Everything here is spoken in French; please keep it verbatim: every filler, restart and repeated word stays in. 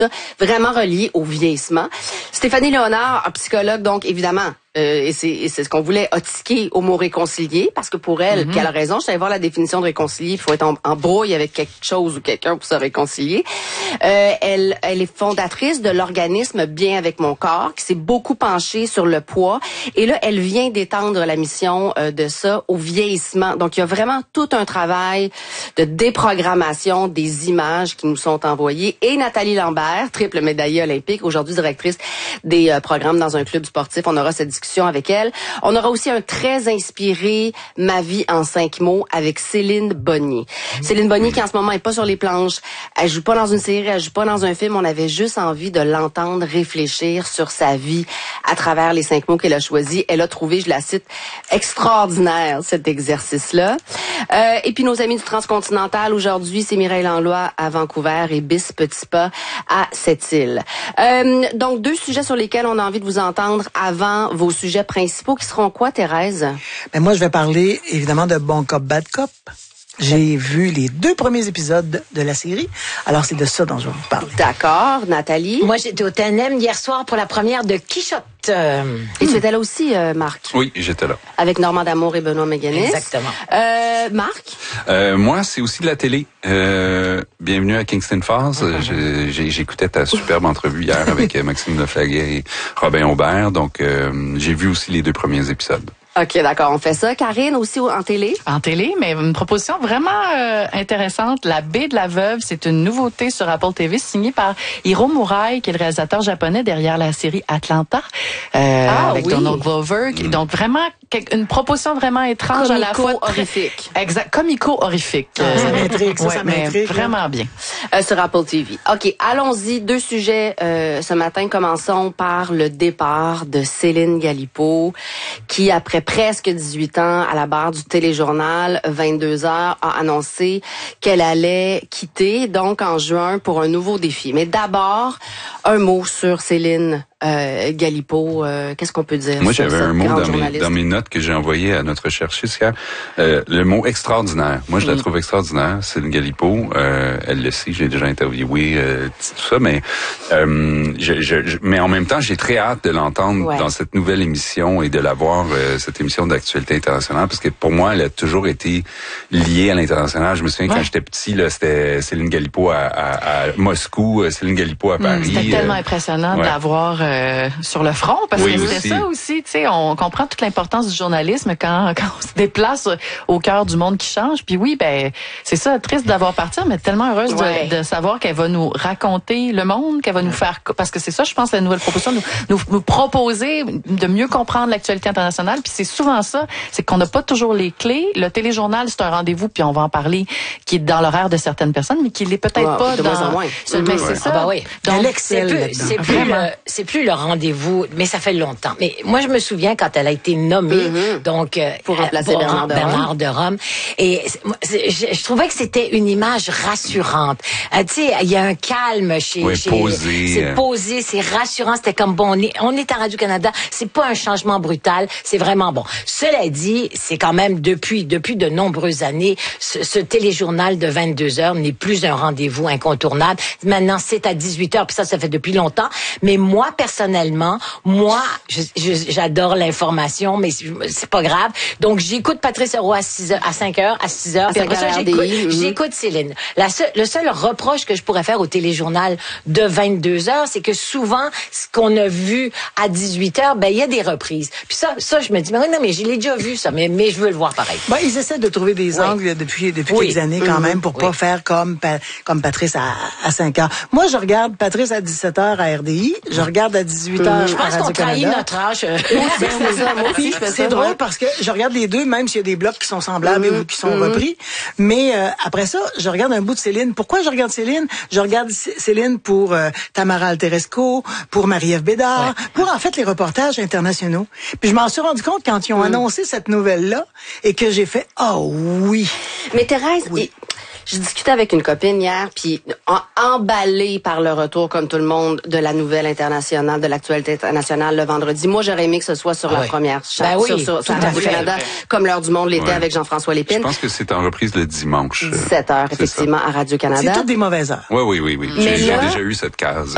vraiment relié au vieillissement. Stéphanie Léonard, psychologue, donc évidemment, euh, et c'est, et c'est ce qu'on voulait, a tiqué au mot réconcilier, parce que pour elle, mm-hmm. puis elle a raison, je savais voir la définition de réconcilier, il faut être en, en brouille avec quelque chose ou quelqu'un pour se réconcilier. Euh, elle, elle est fondatrice de l'organisme Bien avec mon corps, qui s'est beaucoup penchée sur le poids, et là, elle vient d'étendre la mission euh, de ça au vieillissement. Donc, il y a vraiment tout un travail de déprogrammation des images qui nous sont envoyées. Et Nathalie Lambert, triple médaillée olympique, aujourd'hui directrice des euh, programmes dans un club sportif. On aura cette discussion avec elle. On aura aussi un très inspiré Ma vie en cinq mots avec Céline Bonnier. Mmh. Céline Bonnier qui en ce moment est pas sur les planches. Elle joue pas dans une série, elle joue pas dans un film. On avait juste envie de l'entendre réfléchir sur sa vie à travers les cinq mots qu'elle a choisis. Elle a trouvé, je la cite, extraordinaire cet exercice-là. Euh, et puis nos amis du Transcontinental, aujourd'hui, c'est Mireille Langlois à Vancouver et Bis Petit Pas à Sept-Îles. Euh, donc, deux sujets sur lesquels on a envie de vous entendre avant vos sujets principaux, qui seront quoi, Thérèse? Ben moi, je vais parler, évidemment, de Bon Cop, Bad Cop. J'ai vu les deux premiers épisodes de la série. Alors, c'est de ça dont je vais vous parler. D'accord. Nathalie? Moi, j'étais au T N M hier soir pour la première de Quichotte. Euh... Et tu étais là aussi, euh, Marc? Oui, j'étais là. Avec Normand D'Amour et Benoît Méganis. Exactement. Euh, Marc? Euh, moi, c'est aussi de la télé. Euh, bienvenue à Kingston Falls. Mm-hmm. J'ai, j'écoutais ta superbe entrevue hier avec Maxime Leflaguet et Robin Aubert. Donc, euh, j'ai vu aussi les deux premiers épisodes. OK, d'accord, on fait ça. Karine, aussi en télé? En télé, mais une proposition vraiment euh, intéressante. La baie de la veuve, c'est une nouveauté sur Apple T V signée par Hiro Murai, qui est le réalisateur japonais derrière la série Atlanta, euh, ah, avec oui. Donald Glover. Mm. Donc vraiment, une proposition vraiment étrange comico à la fois. Horrifique. Exact, comico-horrifique. Euh, ça m'intrigue, ça, ouais, ça m'intrigue. Vraiment bien. Euh, sur Apple T V. OK, allons-y. Deux sujets euh, ce matin. Commençons par le départ de Céline Galipeau, qui, après presque dix-huit ans à la barre du téléjournal vingt-deux heures, a annoncé qu'elle allait quitter, donc en juin, pour un nouveau défi. Mais d'abord, un mot sur Céline euh, Galipeau. Euh, qu'est-ce qu'on peut dire? Moi, j'avais un mot dans mes, dans mes notes que j'ai envoyé à notre chercheuse. Euh, le mot extraordinaire. Moi, je la mm. trouve extraordinaire. Céline Galipeau, euh, elle le sait, je l'ai déjà interviewé, euh, tout ça, mais euh, je, je, mais en même temps, j'ai très hâte de l'entendre ouais. dans cette nouvelle émission et de la voir, euh, cette émission d'actualité internationale, parce que pour moi, elle a toujours été liée à l'international. Je me souviens ouais. quand j'étais petit, là, c'était Céline Galipeau à, à, à Moscou, Céline Galipeau à Paris. Mm, c'était tellement euh, impressionnant ouais. d'avoir euh, sur le front, parce oui, que c'était aussi. ça aussi, tu sais, on comprend toute l'importance du journalisme quand, quand on se déplace au cœur du monde qui change. Puis oui, ben c'est ça, triste d'avoir parti, mais tellement heureuse ouais. de, de savoir qu'elle va nous raconter le monde, qu'elle va nous faire, parce que c'est ça, je pense, la nouvelle proposition, nous, nous, nous proposer de mieux comprendre l'actualité internationale. Puis c'est souvent ça, c'est qu'on n'a pas toujours les clés. Le téléjournal, c'est un rendez-vous, puis on va en parler, qui est dans l'horaire de certaines personnes, mais qui l'est peut-être wow, pas de dans... moins en moins. Mais ouais. c'est ça. Ah bah oui. Donc, c'est plus, c'est plus le, c'est plus le rendez-vous, mais ça fait longtemps. Mais moi, je me souviens quand elle a été nommée, mm-hmm. donc euh, pour remplacer pour Bernard, Bernard de Rome, et c'est, je, je trouvais que c'était une image rassurante. Euh, tu sais, il y a un calme chez, oui, chez posé. c'est posé, c'est rassurant. C'était comme bon, on est, on est à Radio-Canada. C'est pas un changement brutal, c'est vraiment bon. Cela dit, c'est quand même depuis depuis de nombreuses années, ce, ce téléjournal de vingt-deux heures n'est plus un rendez-vous incontournable. Maintenant, c'est à dix-huit heures, puis ça, ça fait depuis longtemps. Mais moi, personnellement, moi, je, je, j'adore l'information, mais c'est pas grave. Donc, j'écoute Patrice Roy à six heures, à cinq heures, à six heures. Puis après ça, j'écoute, mm-hmm. j'écoute Céline. La seule, le seul reproche que je pourrais faire au téléjournal de vingt-deux heures, c'est que souvent, ce qu'on a vu à dix-huit heures, ben, il y a des reprises. Puis ça, ça, je me dis, mais non, mais je l'ai déjà vu, ça, mais, mais je veux le voir pareil. Ben, ils essaient de trouver des oui. angles depuis, depuis oui. quelques années quand mm-hmm. même pour oui. pas faire comme, comme Patrice à, à cinq heures. Moi, je regarde Patrice à dix-sept heures à R D I, je regarde à dix-huit heures mm-hmm. à Radio-Canada. Je pense qu'on trahit notre âge. Puis, c'est drôle ouais. parce que je regarde les deux, même s'il y a des blocs qui sont semblables mm-hmm. ou qui sont mm-hmm. repris. Mais euh, après ça, je regarde un bout de Céline. Pourquoi je regarde Céline? Je regarde C- Céline pour euh, Tamara Alteresco, pour Marie-Ève Bédard, ouais. pour en fait les reportages internationaux. Puis je m'en suis rendu compte quand ils ont mm. annoncé cette nouvelle-là et que j'ai fait « Oh oui! » Mais Thérèse, oui. Et... Je discutais avec une copine hier, puis emballée par le retour, comme tout le monde, de la nouvelle internationale, de l'actualité internationale le vendredi. Moi, j'aurais aimé que ce soit sur ah la oui. première chaîne, ben oui, sur, sur, sur Radio-Canada, comme l'heure du monde l'était ouais. avec Jean-François Lépine. Je pense que c'est en reprise le dimanche. dix-sept heures, effectivement, à Radio-Canada. C'est toutes des mauvaises heures. Oui, oui, oui, oui. J'ai, j'ai déjà eu cette case.